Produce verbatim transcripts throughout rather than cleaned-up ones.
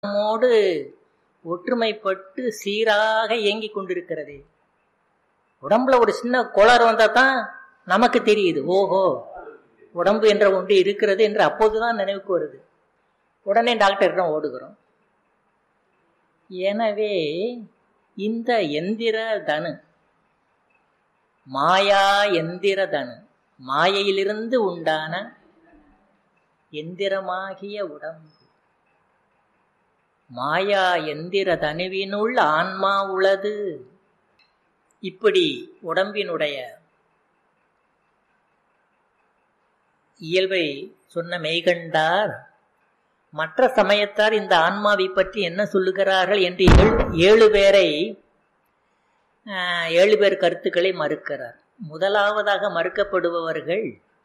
நம்மோடு ஒற்றுமைப்பட்டு சீராக இயங்கிக் கொண்டிருக்கிறது. உடம்புல ஒரு சின்ன கோளாறு வந்தா தான் நமக்கு தெரியுது, ஓஹோ உடம்பு என்ற ஒன்று இருக்கிறது என்று அப்போதுதான் நினைவுக்கு வருது. உடனே டாக்டரிடம் ஓடுகிறோம். எனவே இந்த எந்திர தனு, மாயா எந்திர தனு, மாயையிலிருந்து உண்டான எந்திரமாகிய உடம்பு, மாயா எந்திர தனுவினுள் ஆன்மா உளது. இப்படி உடம்பினுடைய இயல்பை சொன்ன மெய்கண்டார் மற்ற சமயத்தார் இந்த ஆன்மாவை பற்றி என்ன சொல்லுகிறார்கள் என்று ஏழு பேரை ஏழு பேர் கருத்துக்களை மறுக்கிறார். முதலாவதாக மறுக்கப்படுபவர்கள்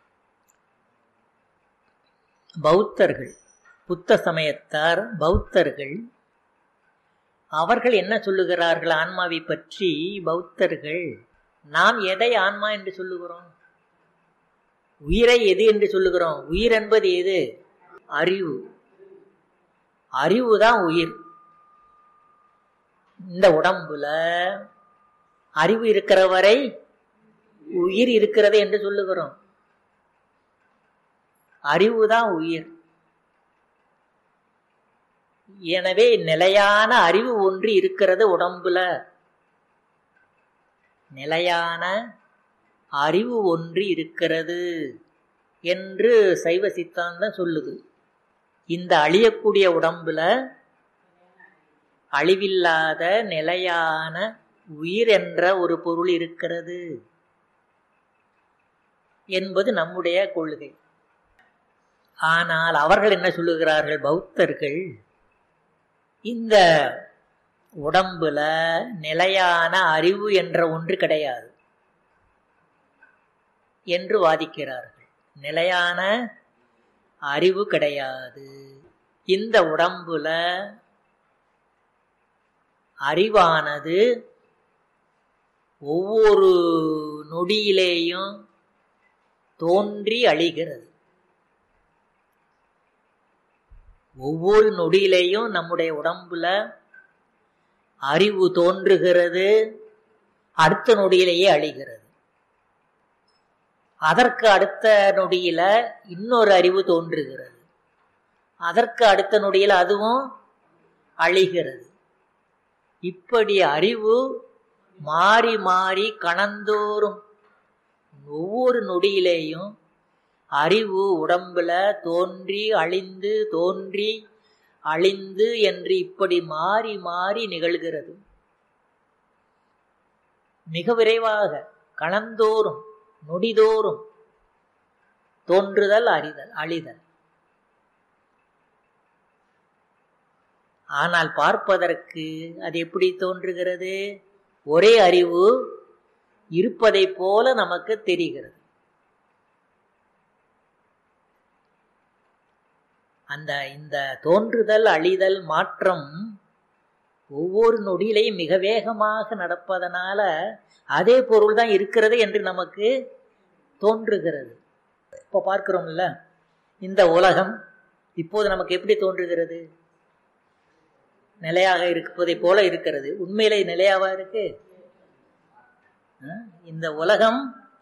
பௌத்தர்கள், புத்த சமயத்தார் பௌத்தர்கள். அவர்கள் என்ன சொல்லுகிறார்கள் ஆன்மாவை பற்றி? பௌத்தர்கள், நாம் எதை ஆன்மா என்று சொல்லுகிறோம்? உயிரை எது என்று சொல்லுகிறோம்? உயிர் என்பது எது? அறிவு. அறிவுதான் உயிர். இந்த உடம்புல அறிவு இருக்கிற வரை உயிர் இருக்கிறது என்று சொல்லுகிறோம். அறிவுதான் உயிர். எனவே நிலையான அறிவு ஒன்று இருக்கிறது உடம்புல. நிலையான அறிவு ஒன்று இருக்கிறது என்று சைவ சித்தாந்தம் சொல்லுது. இந்த அழியக்கூடிய உடம்புல அழிவில்லாத நிலையான உயிர் என்ற ஒரு பொருள் இருக்கிறது என்பது நம்முடைய கொள்கை. ஆனால் அவர்கள் என்ன சொல்லுகிறார்கள்? பௌத்தர்கள், இந்த உடம்புல நிலையான அறிவு என்ற ஒன்று கிடையாது என்று வாதிக்கிறார்கள். நிலையான அறிவு கிடையாது. இந்த உடம்புல அறிவானது ஒவ்வொரு நொடியிலேயும் தோன்றி அழிகிறது. ஒவ்வொரு நொடியிலேயும் நம்முடைய உடம்புல அறிவு தோன்றுகிறது, அடுத்த நொடியிலேயே அழிகிறது. அதற்கு அடுத்த நொடியில இன்னொரு அறிவு தோன்றுகிறது, அதற்கு அடுத்த நொடியில் அதுவும் அழிகிறது. இப்படி அறிவு மாறி மாறி கணந்தோறும் ஒவ்வொரு நொடியிலேயும் அறிவு உடம்புல தோன்றி அழிந்து தோன்றி அழிந்து என்று இப்படி மாறி மாறி நிகழ்கிறது. மிக விரைவாக கணந்தோறும் நொடிதோறும் தோன்றுதல் அறிதல் அழிதல். ஆனால் பார்ப்பதற்கு அது எப்படி தோன்றுகிறது? ஒரே அறிவு இருப்பதை போல நமக்கு தெரிகிறது. அந்த இந்த தோன்றுதல் அழிதல் மாற்றம் ஒவ்வொரு நொடியிலையும் மிக வேகமாக நடப்பதனால அதே பொருள் தான் இருக்கிறது என்று நமக்கு தோன்றுகிறது. இப்போ பார்க்கிறோம்ல, இந்த உலகம் இப்போது நமக்கு எப்படி தோன்றுகிறது? நிலையாக இருப்பதை போல இருக்கிறது. உண்மையிலே நிலையாவா இருக்கு? இந்த உலகம்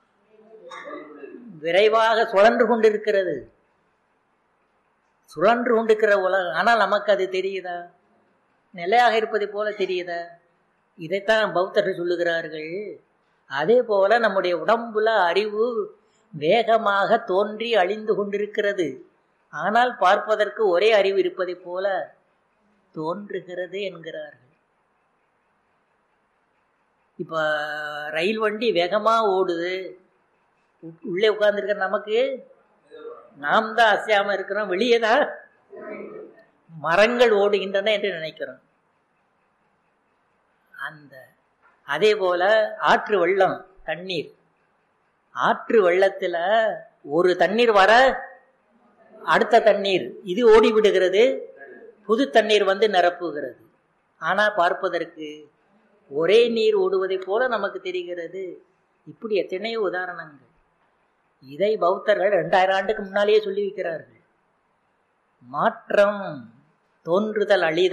விரைவாக சுழன்று கொண்டிருக்கிறது, சுழன்று கொண்டிருக்கிற உலகம். ஆனால் நமக்கு அது தெரியுதா? நிலையாக இருப்பதை போல தெரியுதா? இதைத்தான் பௌத்தர்கள் சொல்லுகிறார்கள். அதே போல நம்முடைய உடம்புல அறிவு வேகமாக தோன்றி அழிந்து கொண்டிருக்கிறது. ஆனால் பார்ப்பதற்கு ஒரே அறிவு இருப்பதை போல தோன்றுகிறது என்கிறார்கள். இப்ப ரயில் வண்டி வேகமா ஓடுது, உள்ளே உட்கார்ந்துருக்கிற நமக்கு நாம் தான் அசையாம இருக்கிறோம், வெளியே தான் மரங்கள் ஓடுகின்றன என்று நினைக்கிறோம். அந்த அதே போல ஆற்று வெள்ளம், தண்ணீர், ஆற்று வெள்ளத்துல ஒரு தண்ணீர் வர அடுத்த தண்ணீர் இது ஓடி விடுகிறது, புது தண்ணீர் வந்து நிரப்புகிறது. ஆனா பார்ப்பதற்கு ஒரே நீர் ஓடுவதை போல நமக்கு தெரிகிறது. இப்படி எத்தனையோ உதாரணங்கள். இதை பௌத்தர்கள் இரண்டாயிரம் ஆண்டுக்கு முன்னாலேயே சொல்லி வைக்கிறார்கள். மாற்றம் தோன்றுதல் அழிதல்